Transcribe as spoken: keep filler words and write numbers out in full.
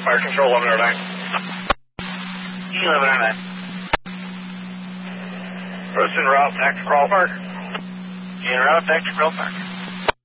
Fire Control eleven oh nine. eleven oh nine. Roast en route, back to Crawl Park. En route back to Crawl Park.